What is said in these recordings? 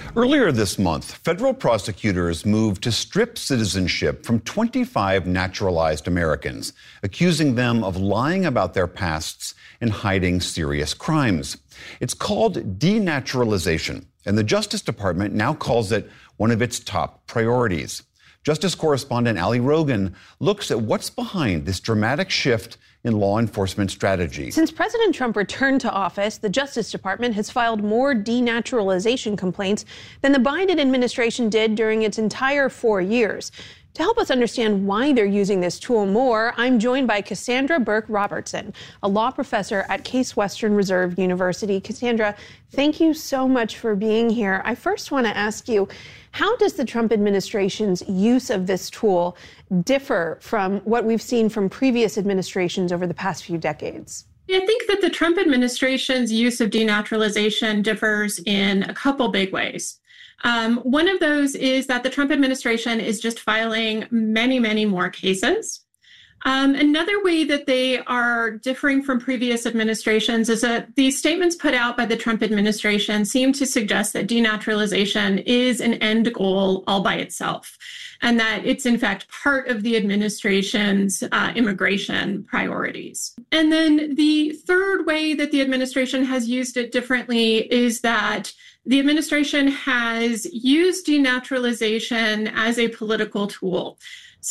Earlier this month, federal prosecutors moved to strip citizenship from 25 naturalized Americans, accusing them of lying about their pasts and hiding serious crimes. It's called denaturalization, and the Justice Department now calls it one of its top priorities. Justice correspondent Ali Rogan looks at what's behind this dramatic shift in law enforcement strategy. Since President Trump returned to office, the Justice Department has filed more denaturalization complaints than the Biden administration did during its entire 4 years. To help us understand why they're using this tool more, I'm joined by Cassandra Burke Robertson, a law professor at Case Western Reserve University. Cassandra, thank you so much for being here. I first want to ask you, how does the Trump administration's use of this tool differ from what we've seen from previous administrations over the past few decades? I think that the Trump administration's use of denaturalization differs in a couple big ways. One of those is that the Trump administration is just filing many, many more cases. Another way that they are differing from previous administrations is that these statements put out by the Trump administration seem to suggest that denaturalization is an end goal all by itself, and that it's in fact part of the administration's immigration priorities. And then the third way that the administration has used it differently is that the administration has used denaturalization as a political tool.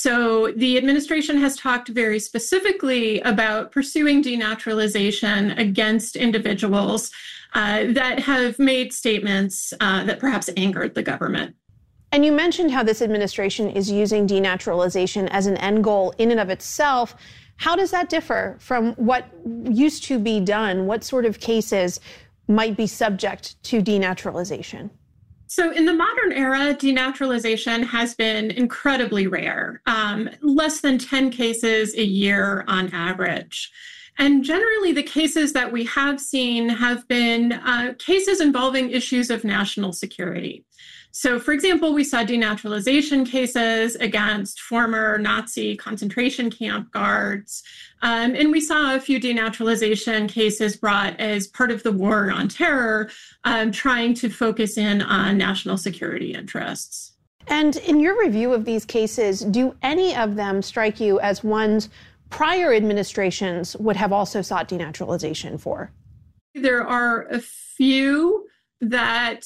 So the administration has talked very specifically about pursuing denaturalization against individuals that have made statements that perhaps angered the government. And you mentioned how this administration is using denaturalization as an end goal in and of itself. How does that differ from what used to be done? What sort of cases might be subject to denaturalization? So in the modern era, denaturalization has been incredibly rare, less than 10 cases a year on average. And generally, the cases that we have seen have been cases involving issues of national security. So, for example, we saw denaturalization cases against former Nazi concentration camp guards. And we saw a few denaturalization cases brought as part of the war on terror, trying to focus in on national security interests. And in your review of these cases, do any of them strike you as ones prior administrations would have also sought denaturalization for? There are a few that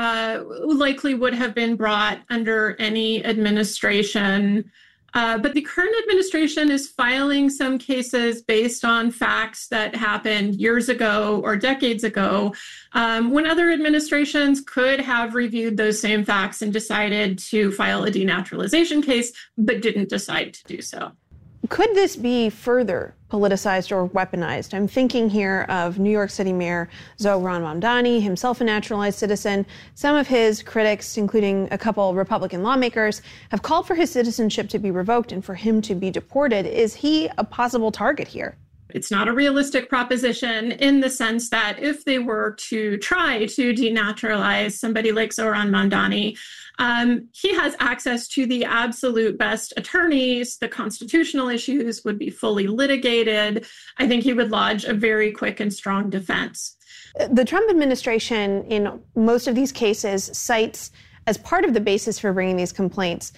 likely would have been brought under any administration. But the current administration is filing some cases based on facts that happened years ago or decades ago, when other administrations could have reviewed those same facts and decided to file a denaturalization case, but didn't decide to do so. Could this be further politicized or weaponized? I'm thinking here of New York City Mayor Zohran Mamdani, himself a naturalized citizen. Some of his critics, including a couple Republican lawmakers, have called for his citizenship to be revoked and for him to be deported. Is he a possible target here? It's not a realistic proposition in the sense that if they were to try to denaturalize somebody like Zohran Mamdani, he has access to the absolute best attorneys. The constitutional issues would be fully litigated. I think he would lodge a very quick and strong defense. The Trump administration, in most of these cases, cites as part of the basis for bringing these complaints,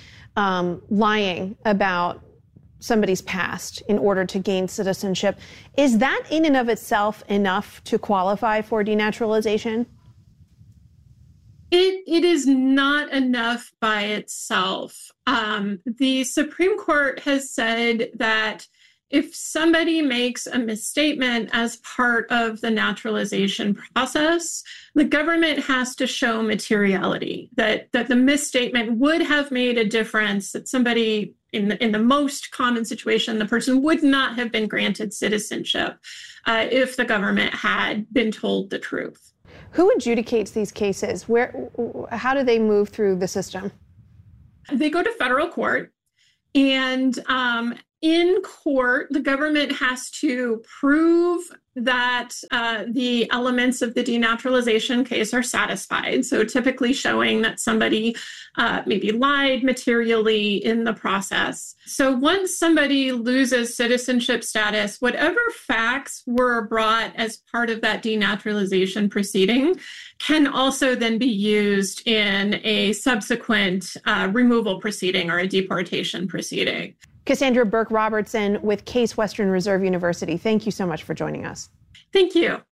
lying about somebody's past in order to gain citizenship. Is that in and of itself enough to qualify for denaturalization? It is not enough by itself. The Supreme Court has said that if somebody makes a misstatement as part of the naturalization process, the government has to show materiality, that the misstatement would have made a difference, that somebody in the most common situation, the person would not have been granted citizenship if the government had been told the truth. Who adjudicates these cases? How do they move through the system? They go to federal court, and in court, the government has to prove that the elements of the denaturalization case are satisfied. So typically showing that somebody maybe lied materially in the process. So once somebody loses citizenship status, whatever facts were brought as part of that denaturalization proceeding can also then be used in a subsequent removal proceeding or a deportation proceeding. Cassandra Burke Robertson with Case Western Reserve University. Thank you so much for joining us. Thank you.